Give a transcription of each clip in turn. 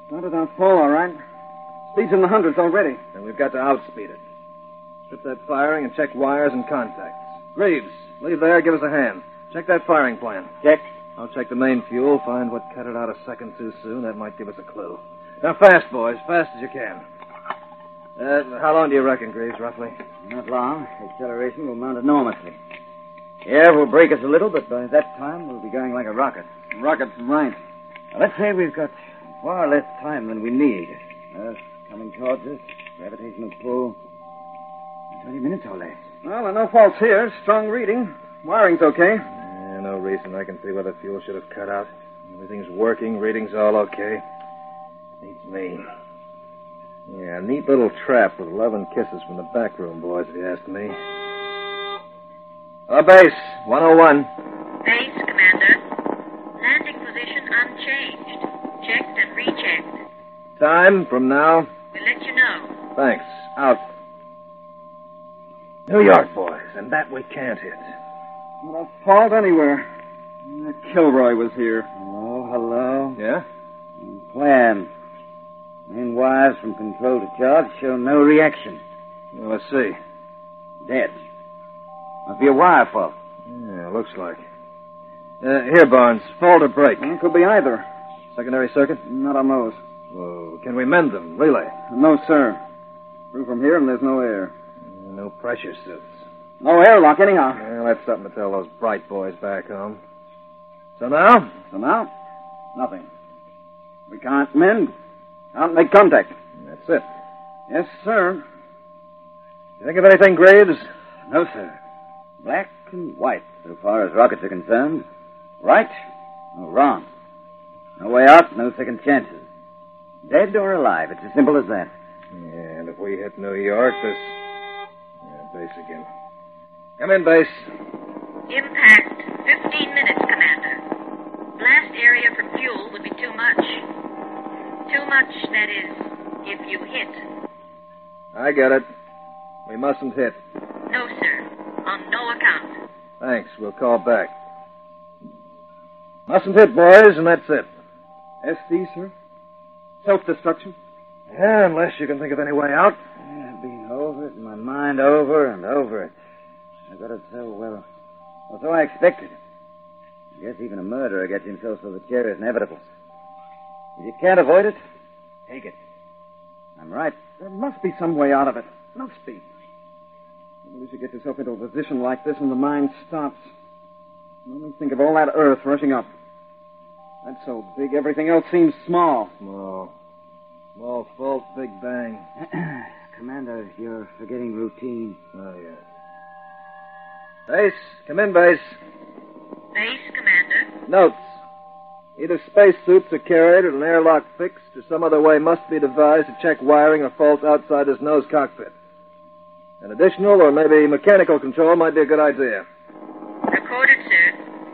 Started out full, all right. Speed's in the hundreds already. Then we've got to outspeed it. Strip that firing and check wires and contacts. Greaves, leave there, give us a hand. Check that firing plan. Check. I'll check the main fuel, find what cut it out a second too soon. That might give us a clue. Now, fast, boys. Fast as you can. How long do you reckon, Greaves, roughly? Not long. Acceleration will mount enormously. The air will break us a little, but by that time we'll be going like a rocket. Rocket's right. Now, let's say we've got far less time than we need. Earth coming towards us, gravitational pull. 20 minutes or less. Well, there are no faults here. Strong reading. Wiring's okay. No reason I can see why the fuel should have cut out. Everything's working, reading's all okay. Beats me. Yeah, neat little trap with 11 kisses from the back room, boys, if you ask me. Base, 101. Base, Commander. Landing position unchanged. Checked and rechecked. Time from now. We'll let you know. Thanks. Out. New York, boys, and that we can't hit. Not a fault anywhere. Kilroy was here. Hello. Yeah? Plan. Main wires from control to charge show no reaction. Well, let's see. Dead. Must be a wire fault. Yeah, looks like. Here, Barnes. Fault or break? Could be either. Secondary circuit? Not on those. Well, can we mend them? Relay? No, sir. Through from here and there's no air. No pressure suits. No airlock, anyhow. Well, that's something to tell those bright boys back home. So now? So now, nothing. We can't mend. Can't make contact. That's it. Yes, sir. You think of anything, Graves? No, sir. Black and white, so far as rockets are concerned. Right or wrong. No way out, no second chances. Dead or alive, it's as simple as that. Yeah, and if we hit New York, this... Yeah, base again. Come in, base. Impact, 15 minutes, Commander. Blast area for fuel would be too much. Too much, that is, if you hit. I get it. We mustn't hit. No, sir. On no account. Thanks. We'll call back. Mustn't hit, boys, and that's it. SD, sir? Self-destruction? Yeah, unless you can think of any way out. I've been over it in my mind over and over it. I got it so well. Well, so I expected. I guess even a murderer gets himself so the chair is inevitable. If you can't avoid it, take it. I'm right. There must be some way out of it. Must be. At least you get yourself into a position like this and the mind stops. Only think of all that earth rushing up. That's so big, everything else seems small. Small fault, big bang. Commander, you're forgetting routine. Oh, yeah. Base, come in, base. Base, Commander. Notes. Either spacesuits are carried or an airlock fixed, or some other way must be devised to check wiring or faults outside this nose cockpit. An additional or maybe mechanical control might be a good idea. Recorded, sir.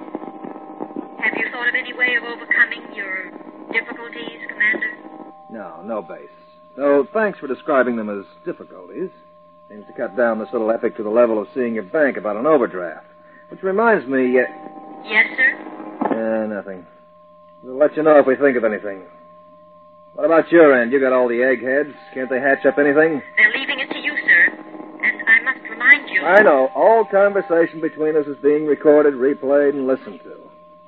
Have you thought of any way of overcoming your difficulties, Commander? No base. So thanks for describing them as difficulties. Seems to cut down this little epic to the level of seeing your bank about an overdraft. Which reminds me... Yes, sir? Nothing. We'll let you know if we think of anything. What about your end? You got all the eggheads. Can't they hatch up anything? They're leaving it to you, sir. And I must remind you... I know. All conversation between us is being recorded, replayed, and listened to.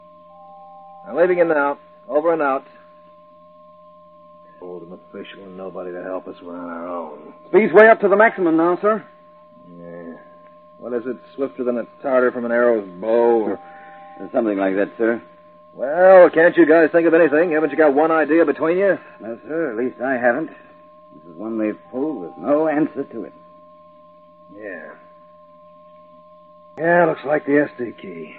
I'm leaving you now. Over and out. Ultimate official and nobody to help us. We're on our own. Speed's way up to the maximum now, sir. Yeah. What is it? Swifter than a tartar from an arrow's bow? Or... Something like that, sir. Well, can't you guys think of anything? Haven't you got one idea between you? No, sir. At least I haven't. This is one they've pulled with no answer to it. Yeah. Yeah, looks like the SD key.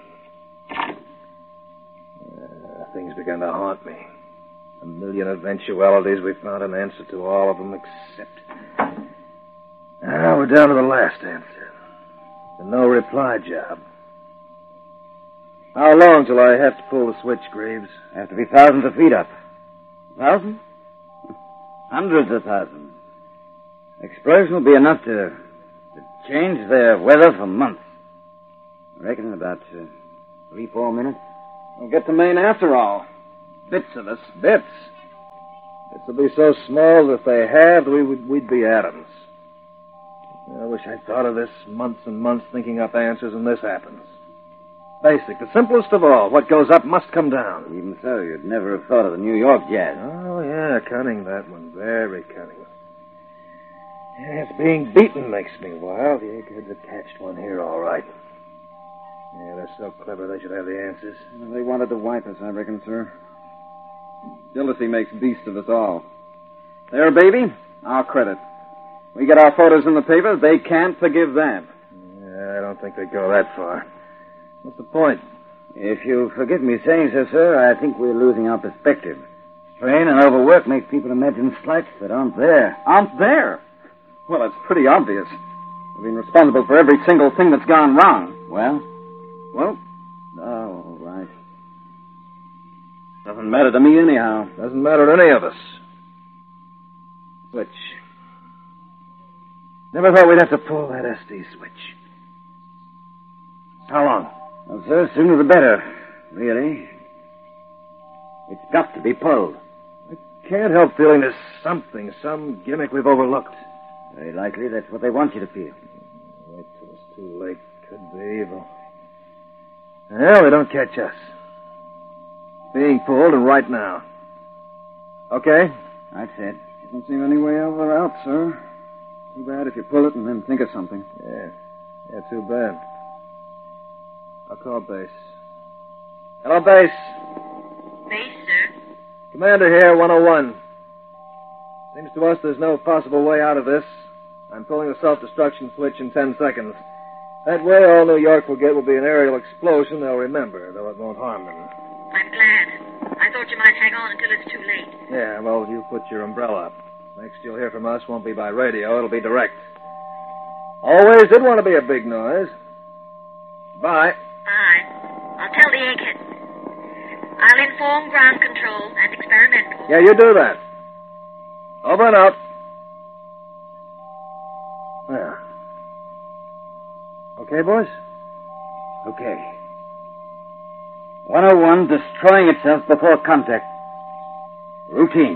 Things begun to haunt me. A million eventualities. We found an answer to all of them except... Now we're down to the last answer. The no reply job. How long till I have to pull the switch, Greaves? Have to be thousands of feet up. Thousands? Hundreds of thousands. Explosion will be enough to change their weather for months. I reckon in about 3-4 minutes. We'll get to Maine after all. Bits of us. Bits? Bits will be so small that if they halved, we'd be atoms. I wish I'd thought of this months and months thinking up answers, and this happens. Basic, the simplest of all. What goes up must come down. Even so, you'd never have thought of the New York jazz. Oh, yeah, cunning, that one. Very cunning. Yes, being beaten makes me wild. The eggheads have catched one here, all right. Yeah, they're so clever they should have the answers. Well, they wanted to wipe us, I reckon, sir. Jealousy makes beasts of us all. There, baby, our credit. We get our photos in the paper, they can't forgive that. Yeah, I don't think they'd go that far. What's the point? If you forgive me saying so, sir, I think we're losing our perspective. Strain and overwork make people imagine slights that aren't there. Aren't there? Well, it's pretty obvious. We've been responsible for every single thing that's gone wrong. Well, all right. Doesn't matter to me anyhow. Doesn't matter to any of us. Switch. Never thought we'd have to pull that SD switch. How long? Well, sir, sooner the better, really. It's got to be pulled. I can't help feeling there's something, some gimmick we've overlooked. Very likely that's what they want you to feel. Wait till it's too late. Could be evil. Well, they don't catch us. Being pulled, and right now. Okay? That's it. Doesn't seem any way out, sir. Too bad if you pull it and then think of something. Yeah, too bad. I'll call base. Hello, base. Base, sir. Commander here, 101. Seems to us there's no possible way out of this. I'm pulling the self-destruction switch in 10 seconds. That way, all New York will get will be an aerial explosion they'll remember, though it won't harm them. I'm glad. I thought you might hang on until it's too late. Yeah, well, you put your umbrella up. Next you'll hear from us won't be by radio, it'll be direct. Always did want to be a big noise. Bye. Bye. I'll tell the egghead. I'll inform ground control and experimental. Yeah, you do that. Over and out. There. Okay, boys? Okay. 101 destroying itself before contact. Routine.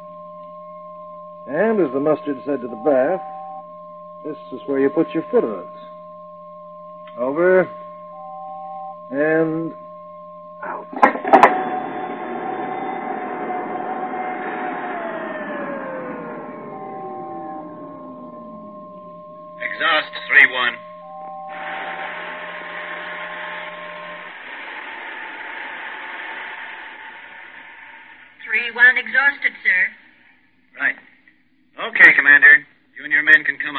And as the mustard said to the bath, this is where you put your foot on it. Over. And out. Exhaust 3-1. One exhausted, sir. Right. Okay, Commander. You and your men can come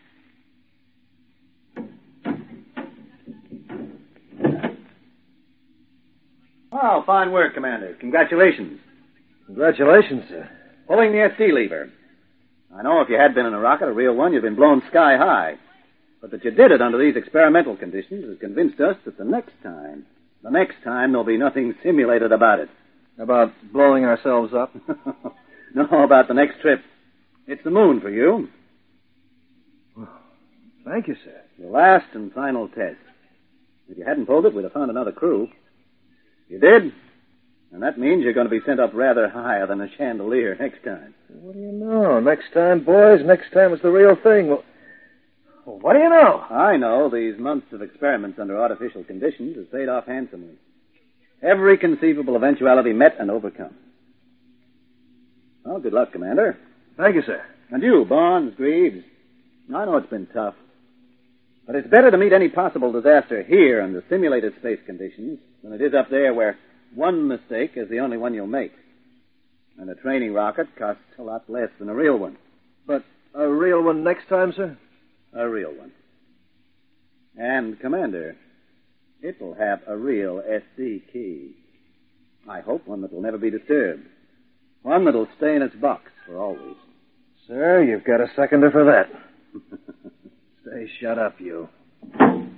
out. Oh, fine work, Commander. Congratulations. Congratulations, sir. Pulling the SD lever. I know if you had been in a rocket, a real one, you'd been blown sky high. But that you did it under these experimental conditions has convinced us that the next time there'll be nothing simulated about it. About blowing ourselves up? No, about the next trip. It's the moon for you. Thank you, sir. The last and final test. If you hadn't pulled it, we'd have found another crew. You did, and that means you're going to be sent up rather higher than a chandelier next time. What do you know? Next time, boys, next time it's the real thing. Well, what do you know? I know these months of experiments under artificial conditions has paid off handsomely. Every conceivable eventuality met and overcome. Well, good luck, Commander. Thank you, sir. And you, Barnes, Greaves. I know it's been tough. But it's better to meet any possible disaster here under simulated space conditions than it is up there where one mistake is the only one you'll make. And a training rocket costs a lot less than a real one. But a real one next time, sir? A real one. And, Commander, it'll have a real SD key. I hope one that will never be disturbed. One that'll stay in its box for always. Sir, you've got a seconder for that. Stay shut up, you.